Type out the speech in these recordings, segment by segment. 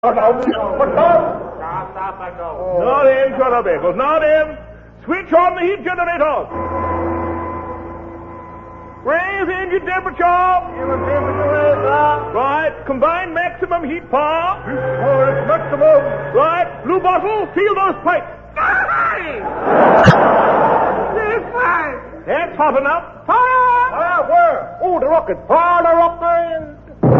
Not in, Chronobacos, not in. Switch on the heat generator. Raise engine temperature. Right, combined maximum heat power. It's maximum. Right, blue bottle, seal those pipes. That's hot enough. Fire! Where? Oh, the rocket. Fire the rocket!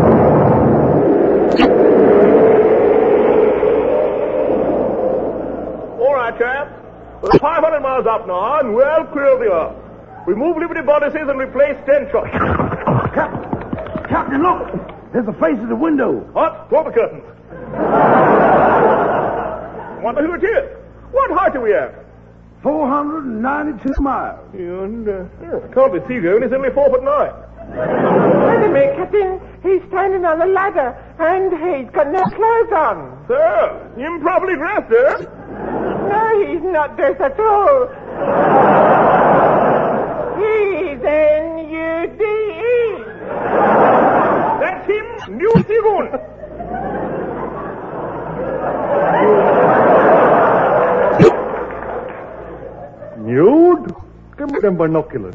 All right, chaps. We're 500 miles up now and well clear of the Earth. We move Liberty bodices and replace Stenshot. Captain, look! There's a face at the window. What? Draw the curtains. Wonder who it is. What height are we at? 492 miles. Can't be Seagoon. He's only 4'9". Wait a minute, Captain. He's standing on a ladder, and he's got no clothes on. Sir, improperly dressed, eh? No, he's not dressed at all. He's N-U-D-E. That's him, New Seagoon. Nude? Give me them binoculars.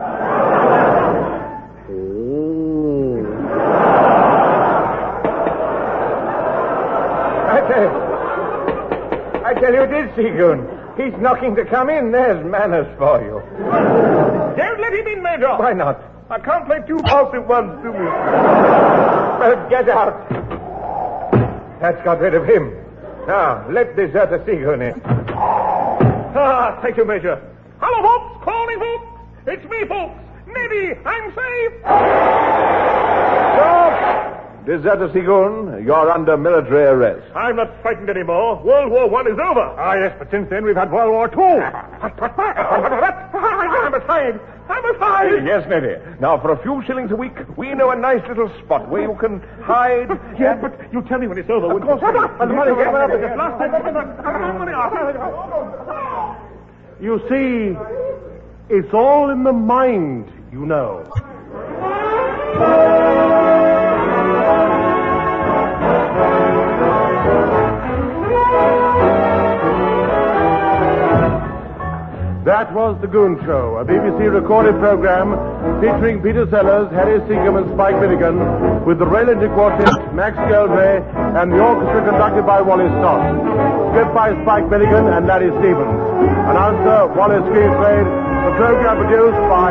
I tell you it is, Seagoon. He's knocking to come in. There's manners for you. Don't let him in, Major. Why not? I can't play two balls at once, do we? Well, get out. That's got rid of him. Now, let Deserter Seagoon in. Ah, thank you, Major. Hello, folks. Calling, folks. It's me, folks. Neddy, I'm safe. Stop! Deserter Seagoon, you're under military arrest. I'm not frightened anymore. World War I is over. Ah, yes, but since then we've had World War II. I'm afraid. I'm afraid. Yes, Neddy. Now, for a few shillings a week, we know a nice little spot where you can hide. Yeah, but you tell me when it's over. Of course. And the money gets up at the last time. You see, it's all in the mind, you know. That was The Goon Show, a BBC recorded program featuring Peter Sellers, Harry Seacombe and Spike Milligan, with the Raylington Quartet, Max Geldray, and the orchestra conducted by Wally Stott. Script by Spike Milligan and Larry Stevens. Announcer, Wallace Greenslade. The program produced by